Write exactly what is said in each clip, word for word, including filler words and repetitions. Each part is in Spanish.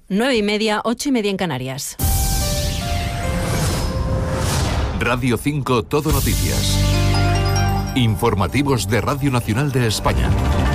Nueve y media, ocho y media en Canarias. Radio cinco Todo Noticias. Informativos de Radio Nacional de España.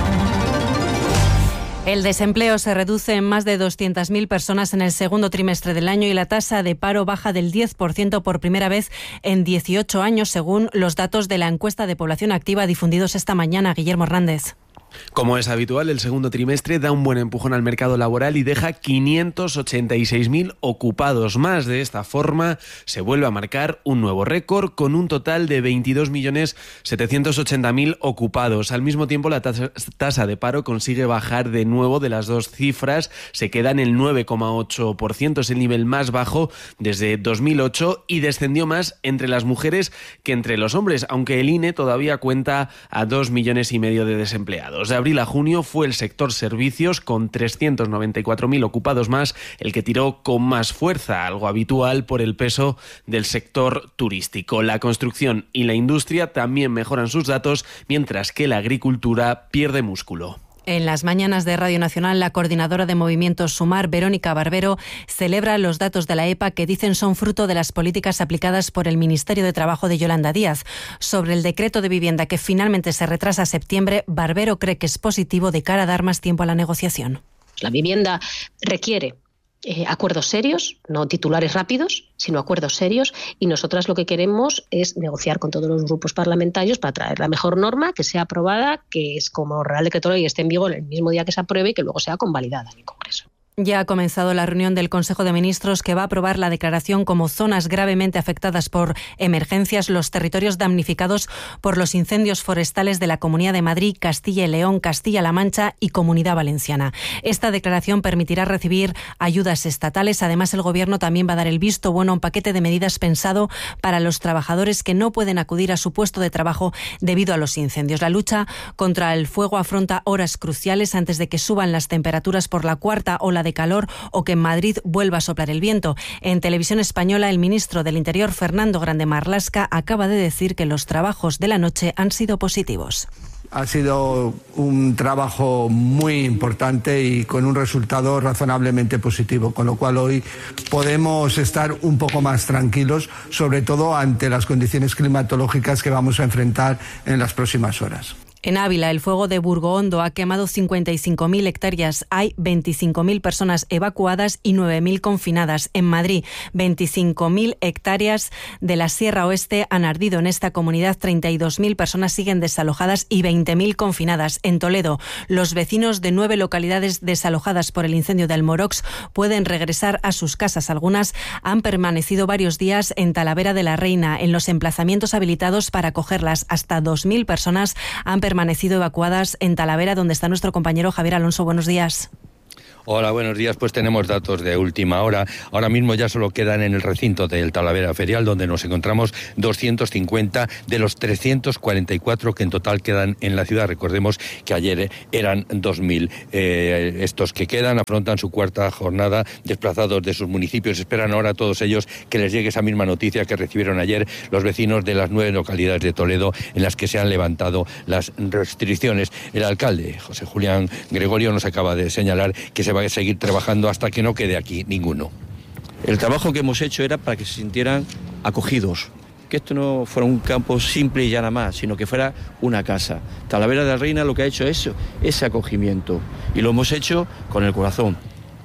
El desempleo se reduce en más de doscientas mil personas en el segundo trimestre del año y la tasa de paro baja del diez por ciento por primera vez en dieciocho años, según los datos de la encuesta de población activa difundidos esta mañana. Guillermo Hernández. Como es habitual, el segundo trimestre da un buen empujón al mercado laboral y deja quinientos ochenta y seis mil ocupados más. De esta forma, se vuelve a marcar un nuevo récord con un total de veintidós millones setecientos ochenta mil ocupados. Al mismo tiempo, la tasa, tasa de paro consigue bajar de nuevo de las dos cifras. Se queda en el nueve coma ocho por ciento, es el nivel más bajo desde dos mil ocho y descendió más entre las mujeres que entre los hombres, aunque el I N E todavía cuenta a dos millones y medio de desempleados. De abril a junio fue el sector servicios, con trescientos noventa y cuatro mil ocupados más, el que tiró con más fuerza, algo habitual por el peso del sector turístico. La construcción y la industria también mejoran sus datos, mientras que la agricultura pierde músculo. En las mañanas de Radio Nacional, la coordinadora de Movimientos Sumar, Verónica Barbero, celebra los datos de la E P A que dicen son fruto de las políticas aplicadas por el Ministerio de Trabajo de Yolanda Díaz. Sobre el decreto de vivienda que finalmente se retrasa a septiembre, Barbero cree que es positivo de cara a dar más tiempo a la negociación. La vivienda requiere Eh, acuerdos serios, no titulares rápidos, sino acuerdos serios, y nosotras lo que queremos es negociar con todos los grupos parlamentarios para traer la mejor norma, que sea aprobada, que es como Real Decreto Ley, esté en vigor el mismo día que se apruebe y que luego sea convalidada en el Congreso. Ya ha comenzado la reunión del Consejo de Ministros que va a aprobar la declaración como zonas gravemente afectadas por emergencias los territorios damnificados por los incendios forestales de la Comunidad de Madrid, Castilla y León, Castilla-La Mancha y Comunidad Valenciana. Esta declaración permitirá recibir ayudas estatales. Además, el Gobierno también va a dar el visto bueno a un paquete de medidas pensado para los trabajadores que no pueden acudir a su puesto de trabajo debido a los incendios. La lucha contra el fuego afronta horas cruciales antes de que suban las temperaturas por la cuarta ola de calor o que en Madrid vuelva a soplar el viento. En Televisión Española, el ministro del Interior, Fernando Grande Marlaska, acaba de decir que los trabajos de la noche han sido positivos. Ha sido un trabajo muy importante y con un resultado razonablemente positivo, con lo cual hoy podemos estar un poco más tranquilos, sobre todo ante las condiciones climatológicas que vamos a enfrentar en las próximas horas. En Ávila, el fuego de Burgohondo ha quemado cincuenta y cinco mil hectáreas. Hay veinticinco mil personas evacuadas y nueve mil confinadas. En Madrid, veinticinco mil hectáreas de la Sierra Oeste han ardido. En esta comunidad, treinta y dos mil personas siguen desalojadas y veinte mil confinadas. En Toledo, los vecinos de nueve localidades desalojadas por el incendio de Almorox pueden regresar a sus casas. Algunas han permanecido varios días en Talavera de la Reina. En los emplazamientos habilitados para acogerlas, hasta dos mil personas han permanecido permanecido evacuadas en Talavera, donde está nuestro compañero Javier Alonso. Buenos días. Hola, buenos días. Pues tenemos datos de última hora. Ahora mismo ya solo quedan en el recinto del Talavera Ferial, donde nos encontramos doscientos cincuenta de los trescientos cuarenta y cuatro que en total quedan en la ciudad. Recordemos que ayer eran dos mil. Eh, estos que quedan afrontan su cuarta jornada desplazados de sus municipios. Esperan ahora a todos ellos que les llegue esa misma noticia que recibieron ayer los vecinos de las nueve localidades de Toledo en las que se han levantado las restricciones. El alcalde, José Julián Gregorio, nos acaba de señalar que se va a seguir trabajando hasta que no quede aquí ninguno. El trabajo que hemos hecho era para que se sintieran acogidos, que esto no fuera un campo simple y ya nada más, sino que fuera una casa. Talavera de la Reina lo que ha hecho es eso, ese acogimiento, y lo hemos hecho con el corazón.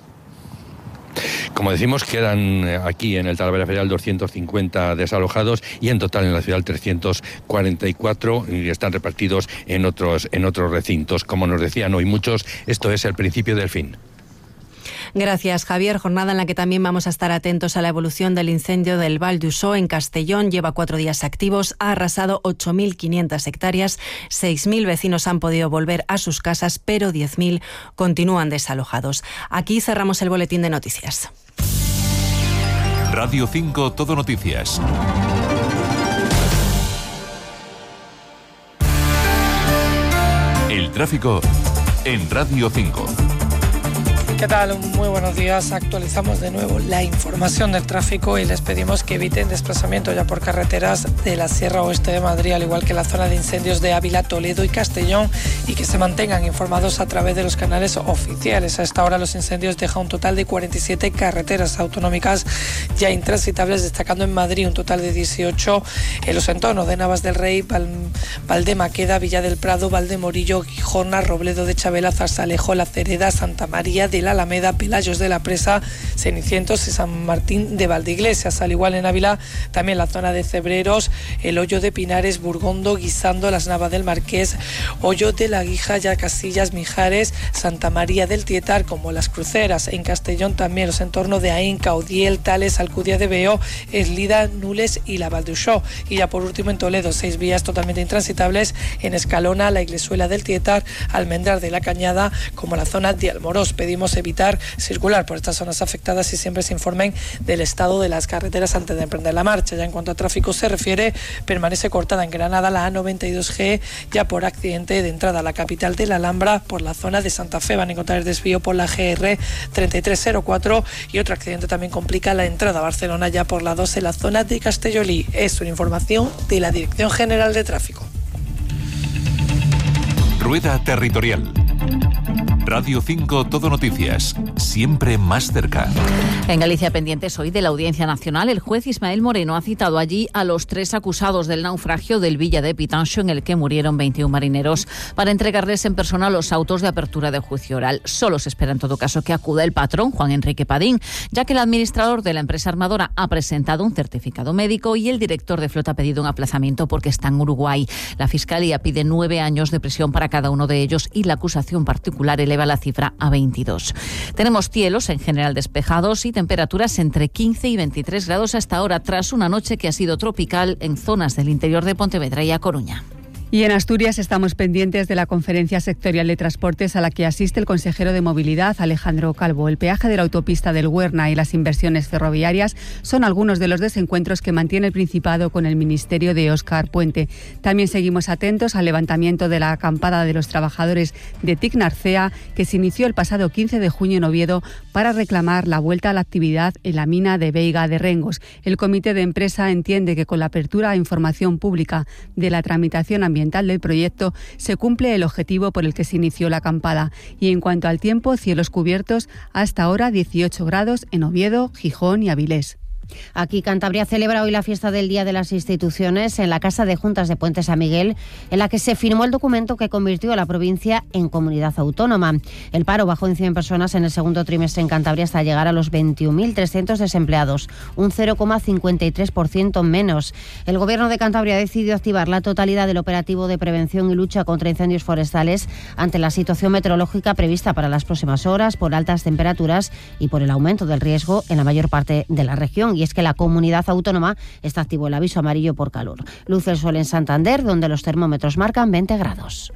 Como decimos, quedan aquí en el Talavera Ferial doscientos cincuenta desalojados y en total en la ciudad trescientos cuarenta y cuatro y están repartidos en otros, en otros recintos. Como nos decían hoy muchos, esto es el principio del fin. Gracias, Javier. Jornada en la que también vamos a estar atentos a la evolución del incendio del Val d'Usó en Castellón. Lleva cuatro días activos, ha arrasado ocho mil quinientas hectáreas, seis mil vecinos han podido volver a sus casas, pero diez mil continúan desalojados. Aquí cerramos el boletín de noticias. Radio cinco Todo Noticias. El tráfico en Radio cinco. ¿Qué tal? Muy buenos días. Actualizamos de nuevo la información del tráfico y les pedimos que eviten desplazamiento ya por carreteras de la Sierra Oeste de Madrid, al igual que la zona de incendios de Ávila, Toledo y Castellón, y que se mantengan informados a través de los canales oficiales. A esta hora los incendios dejan un total de cuarenta y siete carreteras autonómicas ya intransitables, destacando en Madrid un total de dieciocho en los entornos de Navas del Rey, Val, Valdemaqueda, Villa del Prado, Valdemorillo, Gijona, Robledo de Chabela, Zarzalejo, La Cereda, Santa María de la Alameda, Pelayos de la Presa, Cenicientos y San Martín de Valdeiglesias. Al igual en Ávila, también la zona de Cebreros, el Hoyo de Pinares, Burgondo, Guisando, Las Navas del Marqués, Hoyo de la Guija, ya Casillas, Mijares, Santa María del Tietar, como Las Cruceras. En Castellón también los entornos de Aín, Caudiel, Tales, Alcudia de Veo, Eslida, Nules y la Valduxó. Y ya por último en Toledo, seis vías totalmente intransitables en Escalona, la Iglesuela del Tietar, Almendrar de la Cañada, como la zona de Almorós. Pedimos evitar circular por estas zonas afectadas y siempre se informen del estado de las carreteras antes de emprender la marcha. Ya en cuanto a tráfico se refiere, permanece cortada en Granada la A noventa y dos G, ya por accidente de entrada a la capital de la Alhambra por la zona de Santa Fe. Van a encontrar el desvío por la G R treinta y tres cero cuatro y otro accidente también complica la entrada a Barcelona ya por la dos en la zona de Castellolí. Es una información de la Dirección General de Tráfico. Rueda Territorial. Radio cinco Todo Noticias, siempre más cerca. En Galicia pendientes hoy de la Audiencia Nacional, el juez Ismael Moreno ha citado allí a los tres acusados del naufragio del Villa de Pitanxo, en el que murieron veintiún marineros, para entregarles en persona los autos de apertura de juicio oral. Solo se espera en todo caso que acuda el patrón, Juan Enrique Padín, ya que el administrador de la empresa armadora ha presentado un certificado médico y el director de flota ha pedido un aplazamiento porque está en Uruguay. La Fiscalía pide nueve años de prisión para cada uno de ellos y la acusación particular eleva la cifra a veintidós. Tenemos cielos en general despejados y temperaturas entre quince y veintitrés grados hasta ahora, tras una noche que ha sido tropical en zonas del interior de Pontevedra y A Coruña. Y en Asturias estamos pendientes de la conferencia sectorial de transportes a la que asiste el consejero de Movilidad, Alejandro Calvo. El peaje de la autopista del Huerna y las inversiones ferroviarias son algunos de los desencuentros que mantiene el Principado con el Ministerio de Óscar Puente. También seguimos atentos al levantamiento de la acampada de los trabajadores de T I C Narcea, que se inició el pasado quince de junio en Oviedo para reclamar la vuelta a la actividad en la mina de Veiga de Rengos. El comité de empresa entiende que con la apertura a información pública de la tramitación ambiental del proyecto se cumple el objetivo por el que se inició la acampada. Y en cuanto al tiempo, cielos cubiertos, hasta ahora dieciocho grados en Oviedo, Gijón y Avilés. Aquí Cantabria celebra hoy la fiesta del Día de las Instituciones en la Casa de Juntas de Puente San Miguel, en la que se firmó el documento que convirtió a la provincia en comunidad autónoma. El paro bajó en cien personas en el segundo trimestre en Cantabria hasta llegar a los veintiún mil trescientos desempleados, un cero coma cincuenta y tres por ciento menos. El Gobierno de Cantabria decidió activar la totalidad del operativo de prevención y lucha contra incendios forestales ante la situación meteorológica prevista para las próximas horas por altas temperaturas y por el aumento del riesgo en la mayor parte de la región. Y es que la comunidad autónoma está activo el aviso amarillo por calor. Luce el sol en Santander, donde los termómetros marcan veinte grados.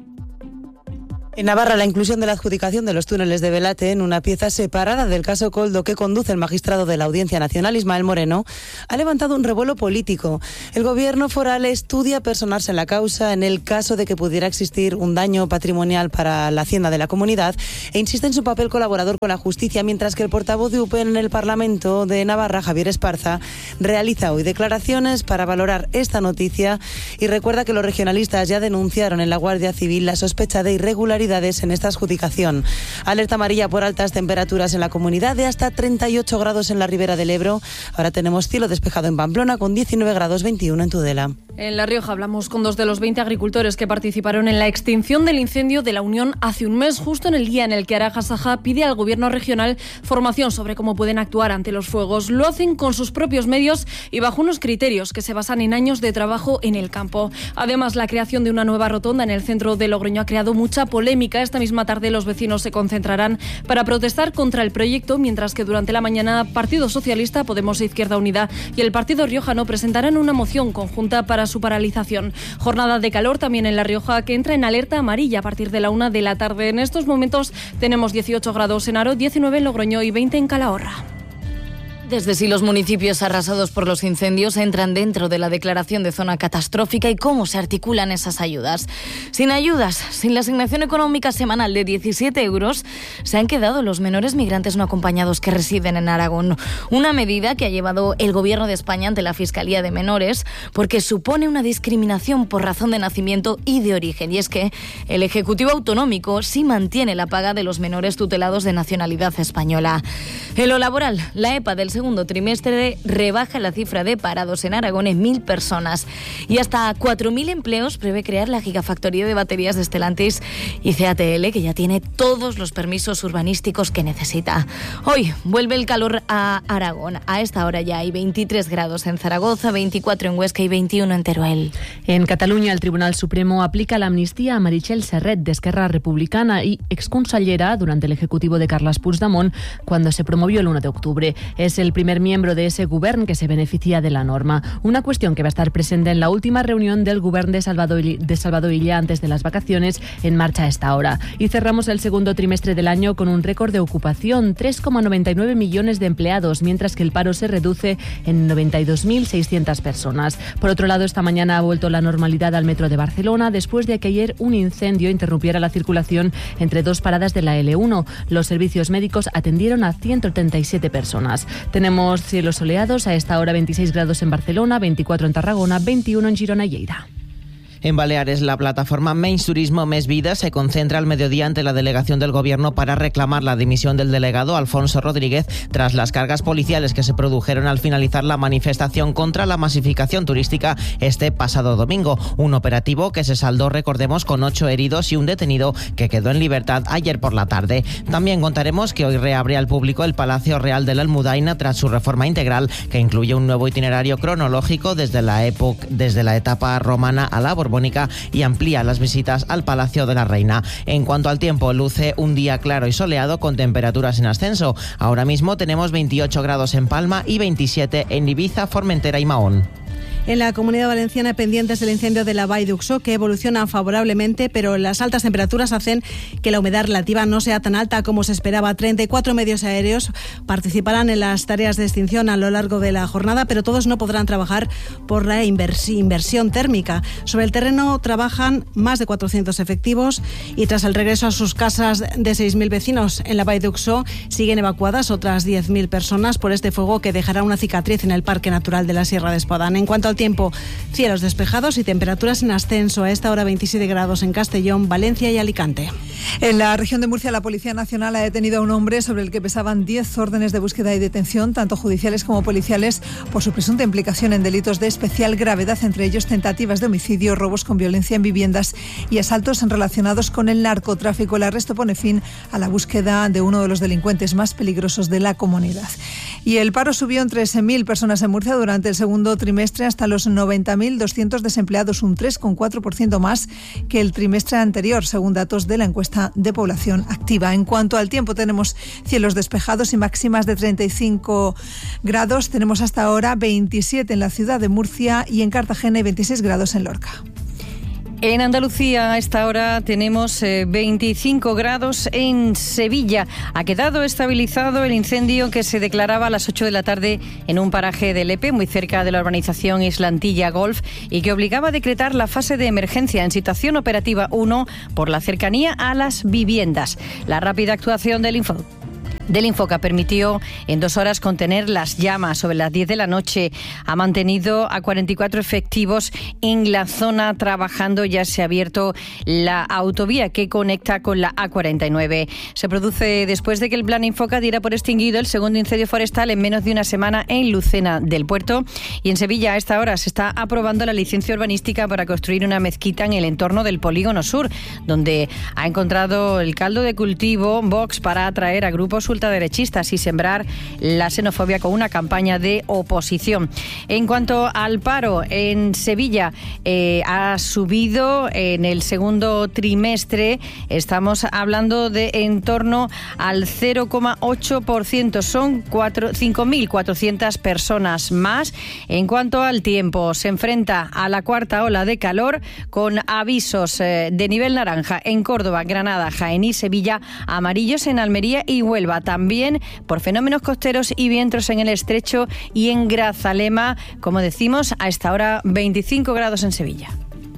En Navarra, la inclusión de la adjudicación de los túneles de Belate en una pieza separada del caso Coldo que conduce el magistrado de la Audiencia Nacional, Ismael Moreno, ha levantado un revuelo político. El gobierno foral estudia personarse en la causa en el caso de que pudiera existir un daño patrimonial para la hacienda de la comunidad e insiste en su papel colaborador con la justicia, mientras que el portavoz de U P N en el Parlamento de Navarra, Javier Esparza, realiza hoy declaraciones para valorar esta noticia y recuerda que los regionalistas ya denunciaron en la Guardia Civil la sospecha de irregularidad en esta adjudicación. Alerta amarilla por altas temperaturas en la comunidad de hasta treinta y ocho grados en la Ribera del Ebro. Ahora tenemos cielo despejado en Pamplona con diecinueve grados, veintiuno en Tudela. En La Rioja hablamos con dos de los veinte agricultores que participaron en la extinción del incendio de la Unión hace un mes, justo en el día en el que Araja Saja pide al gobierno regional formación sobre cómo pueden actuar ante los fuegos. Lo hacen con sus propios medios y bajo unos criterios que se basan en años de trabajo en el campo. Además, la creación de una nueva rotonda en el centro de Logroño ha creado mucha polémica. Esta misma tarde los vecinos se concentrarán para protestar contra el proyecto, mientras que durante la mañana Partido Socialista, Podemos e Izquierda Unida y el Partido Riojano presentarán una moción conjunta para su paralización. Jornada de calor también en La Rioja, que entra en alerta amarilla a partir de la una de la tarde. En estos momentos tenemos dieciocho grados en Aro, diecinueve en Logroño y veinte en Calahorra. Desde si los municipios arrasados por los incendios entran dentro de la declaración de zona catastrófica y cómo se articulan esas ayudas. Sin ayudas, sin la asignación económica semanal de diecisiete euros, se han quedado los menores migrantes no acompañados que residen en Aragón. Una medida que ha llevado el Gobierno de España ante la Fiscalía de Menores porque supone una discriminación por razón de nacimiento y de origen. Y es que el Ejecutivo Autonómico sí mantiene la paga de los menores tutelados de nacionalidad española. En lo laboral, la EPA del segundo trimestre rebaja la cifra de parados en Aragón en mil personas y hasta cuatro mil empleos prevé crear la gigafactoría de baterías de Stellantis y C A T L, que ya tiene todos los permisos urbanísticos que necesita. Hoy vuelve el calor a Aragón. A esta hora ya hay veintitrés grados en Zaragoza, veinticuatro en Huesca y veintiuno en Teruel. En Cataluña, el Tribunal Supremo aplica la amnistía a Meritxell Serret, d'Esquerra Republicana y exconsellera durante el ejecutivo de Carles Puigdemont cuando se promovió el uno de octubre. Es el primer miembro de ese govern que se beneficia de la norma. Una cuestión que va a estar presente en la última reunión del govern de Salvador, de Salvador Illa antes de las vacaciones, en marcha a esta hora. Y cerramos el segundo trimestre del año con un récord de ocupación, tres coma noventa y nueve millones de empleados, mientras que el paro se reduce en noventa y dos mil seiscientas personas. Por otro lado, esta mañana ha vuelto la normalidad al metro de Barcelona después de que ayer un incendio interrumpiera la circulación entre dos paradas de la L uno. Los servicios médicos atendieron a ciento treinta y siete personas. Tenemos cielos soleados, a esta hora veintiséis grados en Barcelona, veinticuatro en Tarragona, veintiuno en Girona y Lleida. En Baleares, la plataforma Menys Turismo, Més Vida se concentra al mediodía ante la delegación del Gobierno para reclamar la dimisión del delegado Alfonso Rodríguez tras las cargas policiales que se produjeron al finalizar la manifestación contra la masificación turística este pasado domingo. Un operativo que se saldó, recordemos, con ocho heridos y un detenido que quedó en libertad ayer por la tarde. También contaremos que hoy reabre al público el Palacio Real de la Almudaina tras su reforma integral, que incluye un nuevo itinerario cronológico desde la, época, desde la etapa romana a la Borbónica y amplía las visitas al Palacio de la Reina. En cuanto al tiempo, luce un día claro y soleado con temperaturas en ascenso. Ahora mismo tenemos veintiocho grados en Palma y veintisiete en Ibiza, Formentera y Mahón. En la Comunidad Valenciana, pendientes del incendio de la Vall d'Uxó, que evoluciona favorablemente, pero las altas temperaturas hacen que la humedad relativa no sea tan alta como se esperaba. treinta y cuatro medios aéreos participarán en las tareas de extinción a lo largo de la jornada, pero todos no podrán trabajar por la invers- inversión térmica. Sobre el terreno trabajan más de cuatrocientos efectivos y tras el regreso a sus casas de seis mil vecinos en la Vall d'Uxó siguen evacuadas otras diez mil personas por este fuego que dejará una cicatriz en el Parque Natural de la Sierra de Espadán. En cuanto al tiempo, cielos despejados y temperaturas en ascenso. A esta hora veintisiete grados en Castellón, Valencia y Alicante. En la región de Murcia, la Policía Nacional ha detenido a un hombre sobre el que pesaban diez órdenes de búsqueda y detención, tanto judiciales como policiales, por su presunta implicación en delitos de especial gravedad, entre ellos tentativas de homicidio, robos con violencia en viviendas y asaltos relacionados con el narcotráfico. El arresto pone fin a la búsqueda de uno de los delincuentes más peligrosos de la comunidad. Y el paro subió en trece mil personas en Murcia durante el segundo trimestre, hasta los noventa mil doscientos desempleados, un tres coma cuatro por ciento más que el trimestre anterior, según datos de la encuesta de población activa. En cuanto al tiempo, tenemos cielos despejados y máximas de treinta y cinco grados. Tenemos hasta ahora veintisiete en la ciudad de Murcia y en Cartagena y veintiséis grados en Lorca. En Andalucía a esta hora tenemos eh, veinticinco grados en Sevilla. Ha quedado estabilizado el incendio que se declaraba a las ocho de la tarde en un paraje de Lepe, muy cerca de la urbanización Islantilla Golf, y que obligaba a decretar la fase de emergencia en situación operativa uno por la cercanía a las viviendas. La rápida actuación del Info del Infoca permitió en dos horas contener las llamas. Sobre las diez de la noche ha mantenido a cuarenta y cuatro efectivos en la zona trabajando. Ya se ha abierto la autovía que conecta con la A cuarenta y nueve. Se produce después de que el plan Infoca diera por extinguido el segundo incendio forestal en menos de una semana en Lucena del Puerto. Y en Sevilla a esta hora se está aprobando la licencia urbanística para construir una mezquita en el entorno del Polígono Sur, donde ha encontrado el caldo de cultivo Vox para atraer a grupos ultraderechistas y sembrar la xenofobia con una campaña de oposición. En cuanto al paro, en Sevilla eh, ha subido en el segundo trimestre, estamos hablando de en torno al cero coma ocho por ciento, son cinco mil cuatrocientas personas más. En cuanto al tiempo, se enfrenta a la cuarta ola de calor con avisos eh, de nivel naranja en Córdoba, Granada, Jaén y Sevilla, amarillos en Almería y Huelva. también por fenómenos costeros y vientos en el estrecho y en Grazalema. Como decimos, a esta hora veinticinco grados en Sevilla.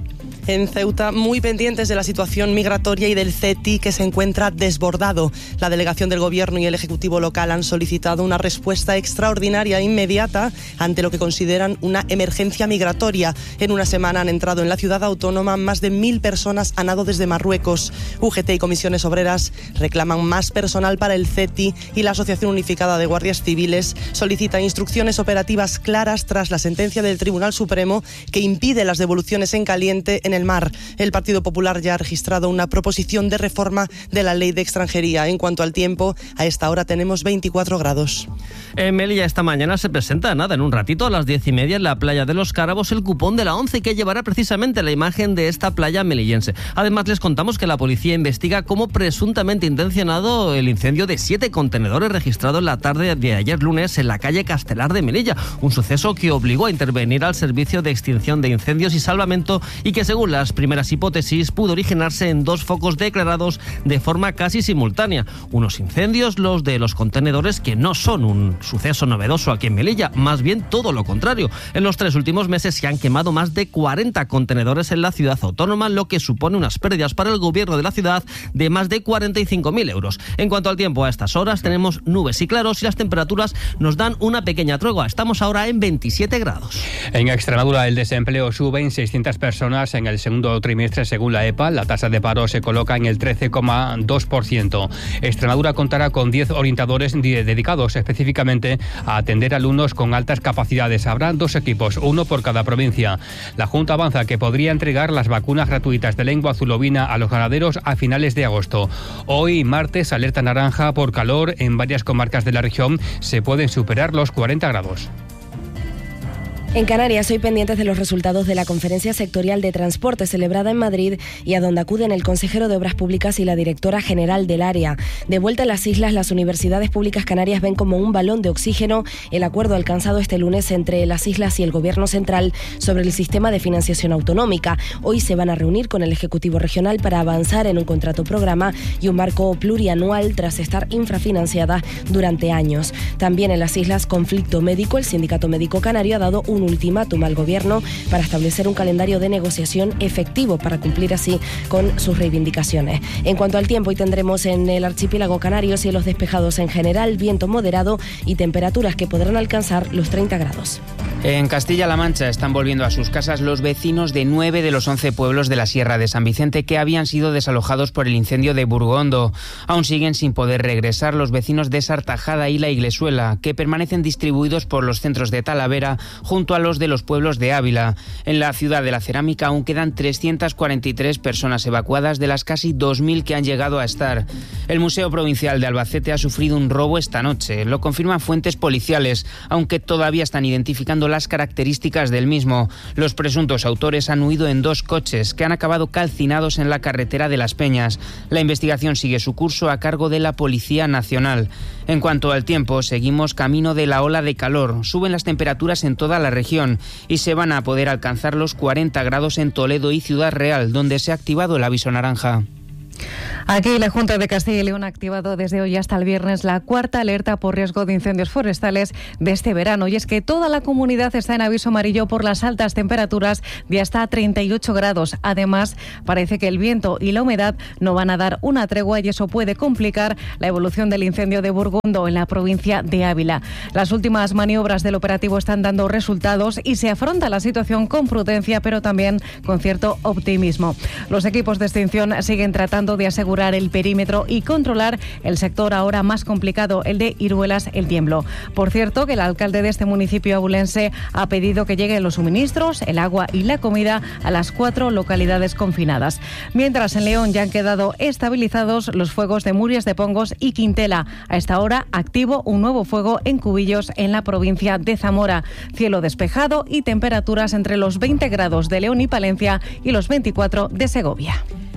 En Ceuta, muy pendientes de la situación migratoria y del C E T I, que se encuentra desbordado. La delegación del Gobierno y el Ejecutivo local han solicitado una respuesta extraordinaria e inmediata ante lo que consideran una emergencia migratoria. En una semana han entrado en la ciudad autónoma más de mil personas a nado desde Marruecos. U G T y comisiones obreras reclaman más personal para el C E T I y la Asociación Unificada de Guardias Civiles solicita instrucciones operativas claras tras la sentencia del Tribunal Supremo que impide las devoluciones en caliente en el mar. El Partido Popular ya ha registrado una proposición de reforma de la ley de extranjería. En cuanto al tiempo, a esta hora tenemos veinticuatro grados. En Melilla esta mañana se presenta, nada, en un ratito, a las diez y media en la playa de Los Cárabos, el cupón de la ONCE que llevará precisamente la imagen de esta playa melillense. Además, les contamos que la policía investiga como presuntamente intencionado el incendio de siete contenedores registrado en la tarde de ayer lunes en la calle Castelar de Melilla. Un suceso que obligó a intervenir al Servicio de Extinción de Incendios y Salvamento y que, según las primeras hipótesis, pudo originarse en dos focos declarados de forma casi simultánea. Unos incendios, los de los contenedores, que no son un suceso novedoso aquí en Melilla, más bien todo lo contrario. En los tres últimos meses se han quemado más de cuarenta contenedores en la ciudad autónoma, lo que supone unas pérdidas para el gobierno de la ciudad de más de cuarenta y cinco mil euros. En cuanto al tiempo, a estas horas tenemos nubes y claros y las temperaturas nos dan una pequeña tregua. Estamos ahora en veintisiete grados. En Extremadura el desempleo sube en seiscientas personas en el segundo trimestre según la E P A. La tasa de paro se coloca en el trece coma dos por ciento. Extremadura contará con diez orientadores dedicados específicamente a atender alumnos con altas capacidades. Habrá dos equipos, uno por cada provincia. La Junta avanza que podría entregar las vacunas gratuitas de lengua azul ovina a los ganaderos a finales de agosto. Hoy, martes, alerta naranja por calor en varias comarcas de la región. Se pueden superar los cuarenta grados. En Canarias, hoy pendientes de los resultados de la Conferencia Sectorial de Transporte celebrada en Madrid y a donde acuden el consejero de Obras Públicas y la directora general del área. De vuelta a las islas, las universidades públicas canarias ven como un balón de oxígeno el acuerdo alcanzado este lunes entre las islas y el Gobierno central sobre el sistema de financiación autonómica. Hoy se van a reunir con el Ejecutivo Regional para avanzar en un contrato programa y un marco plurianual tras estar infrafinanciada durante años. También en las islas, conflicto médico. El Sindicato Médico Canario ha dado un ultimátum al Gobierno para establecer un calendario de negociación efectivo para cumplir así con sus reivindicaciones. En cuanto al tiempo, hoy tendremos en el archipiélago canario cielos despejados en general, viento moderado y temperaturas que podrán alcanzar los treinta grados. En Castilla-La Mancha están volviendo a sus casas los vecinos de nueve de los once pueblos de la Sierra de San Vicente que habían sido desalojados por el incendio de Burgondo. Aún siguen sin poder regresar los vecinos de Sartajada y La Iglesuela, que permanecen distribuidos por los centros de Talavera junto a los de los pueblos de Ávila. En la ciudad de la Cerámica aún quedan trescientas cuarenta y tres personas evacuadas de las casi dos mil que han llegado a estar. El Museo Provincial de Albacete ha sufrido un robo esta noche. Lo confirman fuentes policiales, aunque todavía están identificando las características del mismo. Los presuntos autores han huido en dos coches que han acabado calcinados en la carretera de Las Peñas. La investigación sigue su curso a cargo de la Policía Nacional. En cuanto al tiempo, seguimos camino de la ola de calor. Suben las temperaturas en toda la región y se van a poder alcanzar los cuarenta grados en Toledo y Ciudad Real, donde se ha activado el aviso naranja. Aquí la Junta de Castilla y León ha activado desde hoy hasta el viernes la cuarta alerta por riesgo de incendios forestales de este verano. Y es que toda la comunidad está en aviso amarillo por las altas temperaturas de hasta treinta y ocho grados. Además, parece que el viento y la humedad no van a dar una tregua y eso puede complicar la evolución del incendio de Burgondo en la provincia de Ávila. Las últimas maniobras del operativo están dando resultados y se afronta la situación con prudencia, pero también con cierto optimismo. Los equipos de extinción siguen tratando de asegurar el perímetro y controlar el sector ahora más complicado, el de Iruelas, El Tiemblo. Por cierto, que el alcalde de este municipio abulense ha pedido que lleguen los suministros, el agua y la comida a las cuatro localidades confinadas. Mientras en León ya han quedado estabilizados los fuegos de Murias de Pongos y Quintela. A esta hora activo un nuevo fuego en Cubillos, en la provincia de Zamora. Cielo despejado y temperaturas entre los veinte grados de León y Palencia y los veinticuatro de Segovia.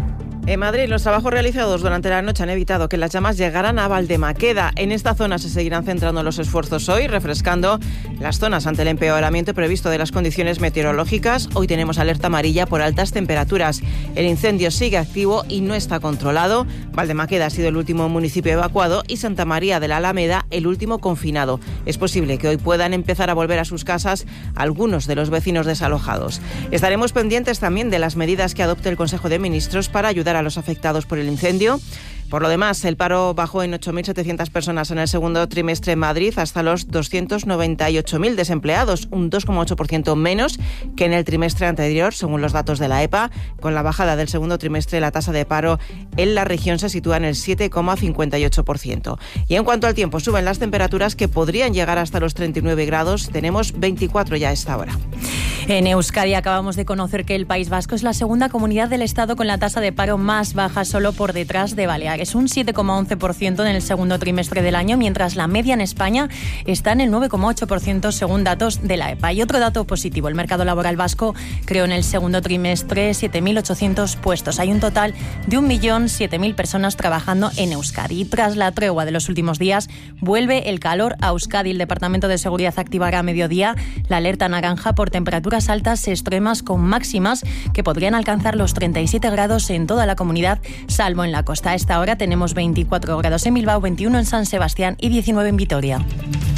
En Madrid, los trabajos realizados durante la noche han evitado que las llamas llegaran a Valdemaqueda. En esta zona se seguirán centrando los esfuerzos hoy, refrescando las zonas ante el empeoramiento previsto de las condiciones meteorológicas. Hoy tenemos alerta amarilla por altas temperaturas. El incendio sigue activo y no está controlado. Valdemaqueda ha sido el último municipio evacuado y Santa María de la Alameda el último confinado. Es posible que hoy puedan empezar a volver a sus casas algunos de los vecinos desalojados. Estaremos pendientes también de las medidas que adopte el Consejo de Ministros para ayudar a los afectados por el incendio. Por lo demás, el paro bajó en ocho mil setecientas personas en el segundo trimestre en Madrid hasta los doscientos noventa y ocho mil desempleados, un dos coma ocho por ciento menos que en el trimestre anterior, según los datos de la E P A. Con la bajada del segundo trimestre, la tasa de paro en la región se sitúa en el siete coma cincuenta y ocho por ciento. Y en cuanto al tiempo, suben las temperaturas que podrían llegar hasta los treinta y nueve grados. Tenemos veinticuatro ya a esta hora. En Euskadi acabamos de conocer que el País Vasco es la segunda comunidad del Estado con la tasa de paro más baja, solo por detrás de Baleares. Un siete coma once por ciento en el segundo trimestre del año, mientras la media en España está en el nueve coma ocho por ciento según datos de la E P A. Y otro dato positivo, el mercado laboral vasco creó en el segundo trimestre siete mil ochocientos puestos. Hay un total de un millón siete mil personas trabajando en Euskadi. Y tras la tregua de los últimos días, vuelve el calor a Euskadi. El Departamento de Seguridad activará a mediodía la alerta naranja por temperaturas altas extremas con máximas que podrían alcanzar los treinta y siete grados en toda la comunidad, salvo en la costa. A esta hora tenemos veinticuatro grados en Bilbao, veintiuno en San Sebastián y diecinueve en Vitoria.